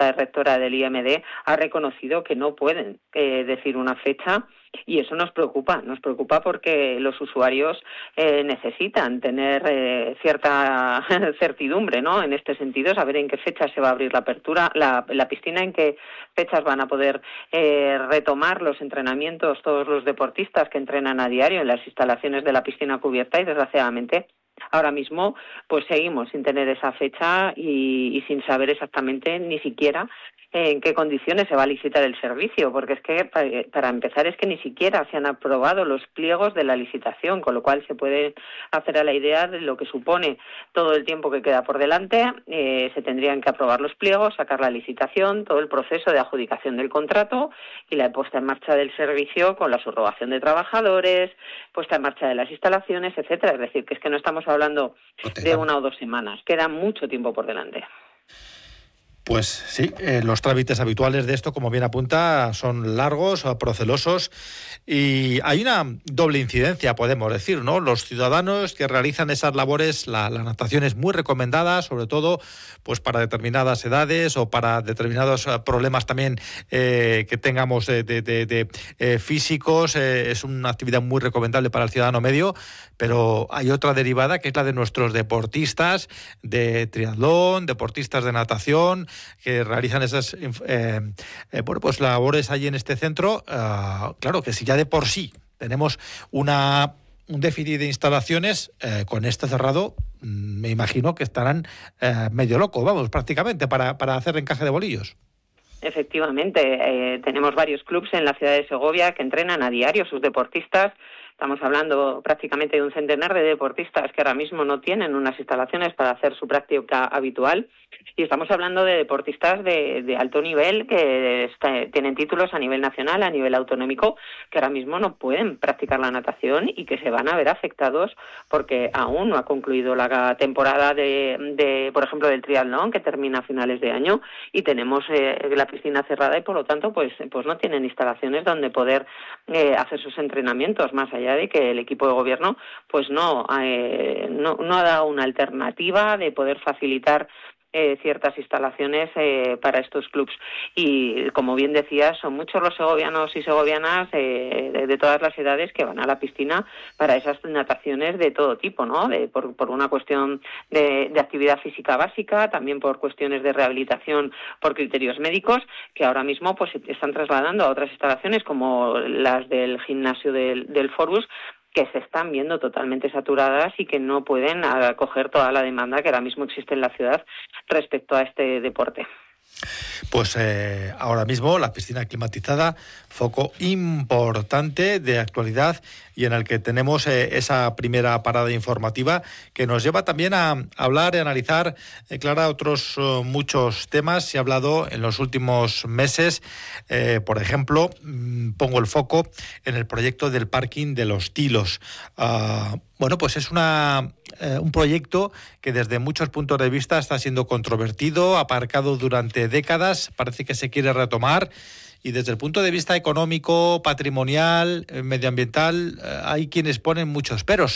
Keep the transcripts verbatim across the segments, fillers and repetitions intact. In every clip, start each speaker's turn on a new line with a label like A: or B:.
A: Junta Rectora del I M D ha reconocido que no pueden eh, decir una fecha. Y eso nos preocupa, nos preocupa porque los usuarios eh, necesitan tener eh, cierta certidumbre, ¿no? En este sentido, saber en qué fecha se va a abrir la apertura, la, la piscina, en qué fechas van a poder eh, retomar los entrenamientos todos los deportistas que entrenan a diario en las instalaciones de la piscina cubierta y, desgraciadamente, ahora mismo pues seguimos sin tener esa fecha y, y sin saber exactamente ni siquiera en qué condiciones se va a licitar el servicio, porque es que, para empezar, es que ni siquiera se han aprobado los pliegos de la licitación, con lo cual se puede hacer a la idea de lo que supone todo el tiempo que queda por delante. Eh, se tendrían que aprobar los pliegos, sacar la licitación, todo el proceso de adjudicación del contrato y la puesta en marcha del servicio con la subrogación de trabajadores, puesta en marcha de las instalaciones, etcétera. Es decir, que es que no estamos hablando de una o dos semanas, queda mucho tiempo por delante.
B: Pues sí, eh, los trámites habituales de esto, como bien apunta, son largos, procelosos, y hay una doble incidencia, podemos decir, ¿no? Los ciudadanos que realizan esas labores, la, la natación es muy recomendada, sobre todo pues para determinadas edades o para determinados problemas también eh, que tengamos de, de, de, de eh, físicos. Eh, es una actividad muy recomendable para el ciudadano medio, pero hay otra derivada que es la de nuestros deportistas de triatlón, deportistas de natación, que realizan esas eh, eh, bueno, pues labores allí en este centro. Uh, claro que si ya de por sí tenemos una un déficit de instalaciones, eh, con este cerrado me imagino que estarán eh, medio locos, vamos, prácticamente, para, para hacer encaje de bolillos.
A: Efectivamente, eh, tenemos varios clubes en la ciudad de Segovia que entrenan a diario sus deportistas. Estamos hablando prácticamente de un centenar de deportistas que ahora mismo no tienen unas instalaciones para hacer su práctica habitual. Y estamos hablando de deportistas de, de alto nivel que está, tienen títulos a nivel nacional, a nivel autonómico, que ahora mismo no pueden practicar la natación y que se van a ver afectados porque aún no ha concluido la temporada de, de por ejemplo, del triatlón, que termina a finales de año, y tenemos eh, la piscina cerrada y, por lo tanto, pues, pues no tienen instalaciones donde poder eh, hacer sus entrenamientos, más allá de que el equipo de gobierno pues no, eh, no, no ha dado una alternativa de poder facilitar Eh, ciertas instalaciones eh, para estos clubs. Y, como bien decías, son muchos los segovianos y segovianas eh, de, de todas las edades que van a la piscina para esas nataciones de todo tipo, ¿no? De, por, por una cuestión de, de actividad física básica, también por cuestiones de rehabilitación por criterios médicos, que ahora mismo pues se están trasladando a otras instalaciones como las del gimnasio del, del Forus, que se están viendo totalmente saturadas y que no pueden acoger toda la demanda que ahora mismo existe en la ciudad respecto a este deporte.
B: Pues eh, ahora mismo la piscina climatizada, foco importante de actualidad y en el que tenemos eh, esa primera parada informativa que nos lleva también a hablar y analizar, eh, Clara, otros uh, muchos temas. Se ha hablado en los últimos meses, eh, por ejemplo, mmm, pongo el foco en el proyecto del parking de Los Tilos. Uh, bueno, pues es una eh, un proyecto que desde muchos puntos de vista está siendo controvertido, aparcado durante décadas, parece que se quiere retomar. Y desde el punto de vista económico, patrimonial, eh, medioambiental, eh, hay quienes ponen muchos peros,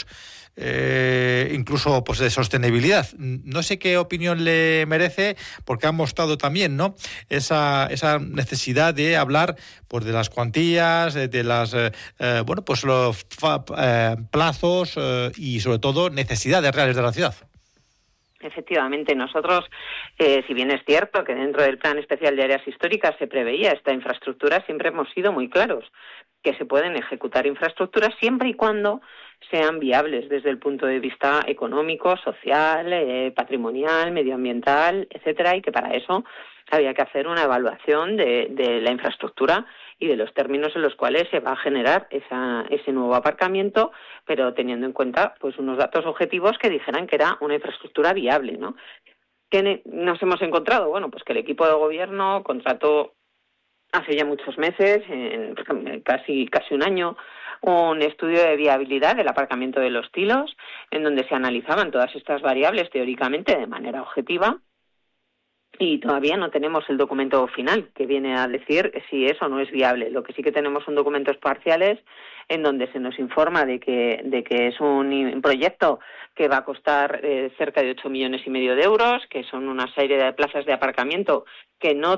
B: eh, incluso pues de sostenibilidad. No sé qué opinión le merece, porque han mostrado también, ¿no?, esa esa necesidad de hablar pues de las cuantías, de, de las eh, eh, bueno pues los fa, eh, plazos eh, y sobre todo necesidades reales de la ciudad.
A: Efectivamente, nosotros, eh, si bien es cierto que dentro del Plan Especial de Áreas Históricas se preveía esta infraestructura, siempre hemos sido muy claros que se pueden ejecutar infraestructuras siempre y cuando sean viables desde el punto de vista económico, social, eh, patrimonial, medioambiental, etcétera, y que para eso había que hacer una evaluación de, de la infraestructura y de los términos en los cuales se va a generar esa, ese nuevo aparcamiento, pero teniendo en cuenta pues unos datos objetivos que dijeran que era una infraestructura viable, ¿no? ¿Qué nos hemos encontrado? Bueno, pues que el equipo de gobierno contrató hace ya muchos meses, en casi casi un año, un estudio de viabilidad del aparcamiento de Los Tilos, en donde se analizaban todas estas variables teóricamente de manera objetiva. Y todavía no tenemos el documento final que viene a decir si eso no es viable. Lo que sí que tenemos son documentos parciales en donde se nos informa de que de que es un proyecto que va a costar eh, cerca de ocho millones y medio de euros, que son una serie de plazas de aparcamiento que no